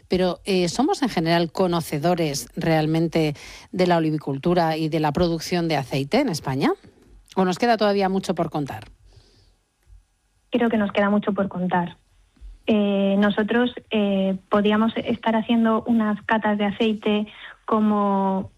pero ¿somos en general conocedores realmente de la olivicultura y de la producción de aceite en España? ¿O nos queda todavía mucho por contar? Creo que nos queda mucho por contar. Nosotros podríamos estar haciendo unas catas de aceite como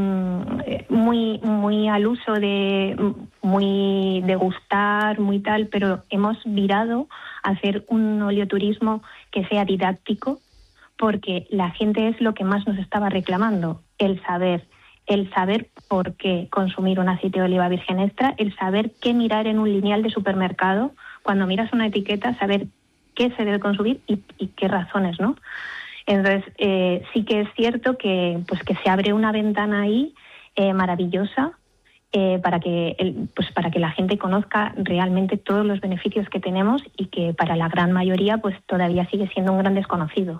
muy al uso de muy degustar, muy tal, pero hemos virado a hacer un oleoturismo que sea didáctico, porque la gente es lo que más nos estaba reclamando, el saber por qué consumir un aceite de oliva virgen extra, el saber qué mirar en un lineal de supermercado, cuando miras una etiqueta, saber qué se debe consumir y qué razones, ¿no? Entonces, sí que es cierto que se abre una ventana ahí maravillosa para que la gente conozca realmente todos los beneficios que tenemos y que para la gran mayoría pues todavía sigue siendo un gran desconocido.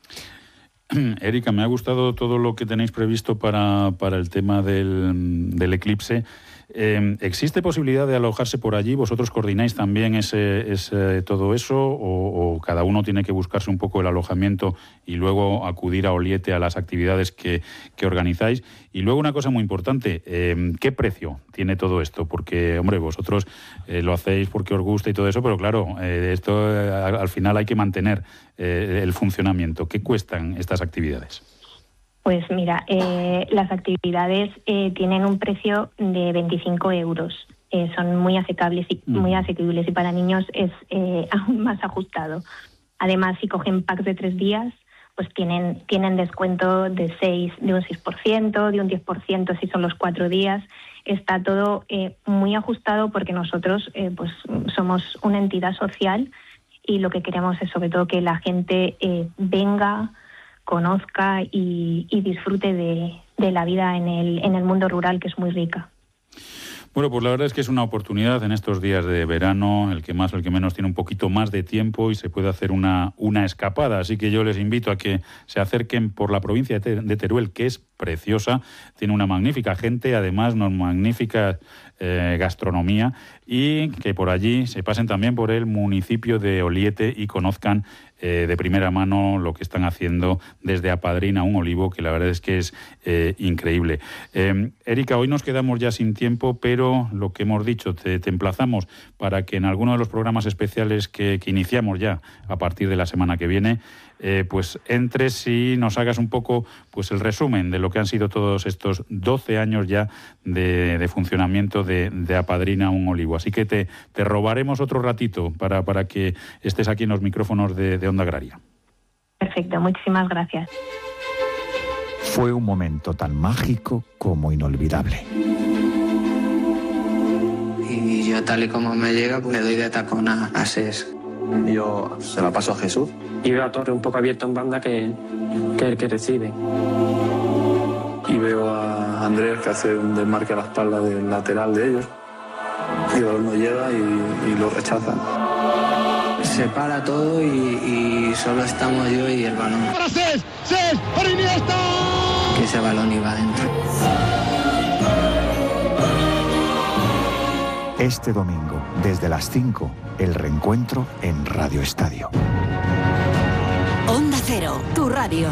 Erika, me ha gustado todo lo que tenéis previsto para el tema del eclipse. ¿Existe posibilidad de alojarse por allí? ¿Vosotros coordináis también todo eso o cada uno tiene que buscarse un poco el alojamiento y luego acudir a Oliete a las actividades que organizáis? Y luego una cosa muy importante, ¿qué precio tiene todo esto? Porque, hombre, vosotros lo hacéis porque os gusta y todo eso, pero claro, esto al final hay que mantener el funcionamiento. ¿Qué cuestan estas actividades? Pues mira, las actividades tienen un precio de 25 euros. Son muy asequibles y para niños es aún más ajustado. Además, si cogen packs de 3 días, pues tienen descuento de un 6%, de un 10% si son los 4 días. Está todo muy ajustado porque nosotros pues somos una entidad social y lo que queremos es sobre todo que la gente venga, conozca y disfrute de la vida en el mundo rural, que es muy rica. Bueno, pues la verdad es que es una oportunidad en estos días de verano, el que más o el que menos tiene un poquito más de tiempo y se puede hacer una escapada. Así que yo les invito a que se acerquen por la provincia de Teruel, que es preciosa, tiene una magnífica gente, además una magnífica gastronomía, y que por allí se pasen también por el municipio de Oliete y conozcan de primera mano lo que están haciendo desde Apadrina un olivo, que la verdad es que es increíble. Erika, hoy nos quedamos ya sin tiempo, pero lo que hemos dicho, te emplazamos para que en alguno de los programas especiales que iniciamos ya a partir de la semana que viene, pues entres y nos hagas un poco pues el resumen de lo que han sido todos estos 12 años ya de funcionamiento de Apadrina un olivo. Así que te robaremos otro ratito para que estés aquí en los micrófonos de Onda Agraria. Perfecto, muchísimas gracias. Fue un momento tan mágico como inolvidable. Y yo, tal y como me llega, pues le doy de tacón a SES. Yo se la paso a Jesús. Y veo a Torre un poco abierto en banda que es el que recibe. Y veo a Andrés que hace un desmarque a la espalda del lateral de ellos. Y el balón no llega y lo rechazan. Se para todo y solo estamos yo y el balón. ¡Para Cés! ¡Para Iniesta! Que ese balón iba adentro. Este domingo, desde las 5, el reencuentro en Radio Estadio. Onda Cero, tu radio.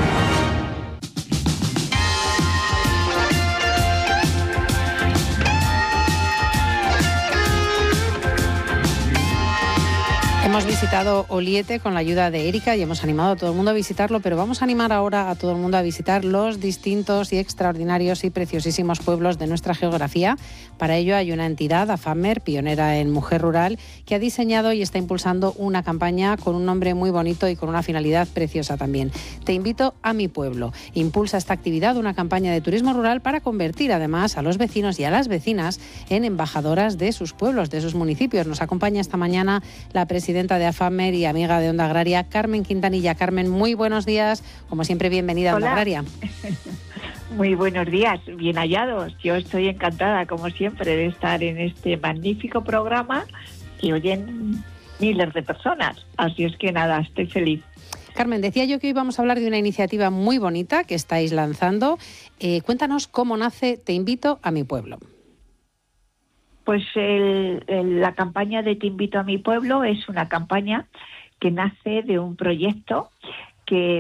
Hemos visitado Oliete con la ayuda de Erika y hemos animado a todo el mundo a visitarlo, pero vamos a animar ahora a todo el mundo a visitar los distintos y extraordinarios y preciosísimos pueblos de nuestra geografía. Para ello hay una entidad, AFAMER, pionera en mujer rural, que ha diseñado y está impulsando una campaña con un nombre muy bonito y con una finalidad preciosa también. Te invito a mi pueblo. Impulsa esta actividad, una campaña de turismo rural para convertir además a los vecinos y a las vecinas en embajadoras de sus pueblos, de sus municipios. Nos acompaña esta mañana la presidenta de AFAMER y amiga de Onda Agraria, Carmen Quintanilla. Carmen, muy buenos días. Como siempre, bienvenida a Onda Agraria. Muy buenos días, bien hallados. Yo estoy encantada, como siempre, de estar en este magnífico programa que oyen miles de personas. Así es que nada, estoy feliz. Carmen, decía yo que hoy vamos a hablar de una iniciativa muy bonita que estáis lanzando. Cuéntanos cómo nace Te invito a mi pueblo. Pues la campaña de Te invito a mi pueblo es una campaña que nace de un proyecto que